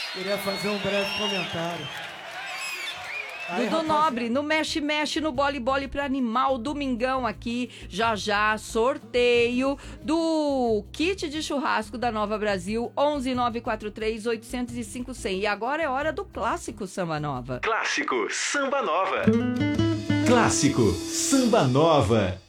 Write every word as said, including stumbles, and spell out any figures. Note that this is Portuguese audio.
Queria fazer um breve comentário. Aí, Dudu rapaziada. Nobre, no Mexe Mexe, no Bole Bole pra Animal, domingão aqui, já já, sorteio do kit de churrasco da Nova Brasil, onze nove quatro três, oito zero cinco, cem. E agora é hora do clássico Samba Nova. Clássico Samba Nova. Clássico Samba Nova.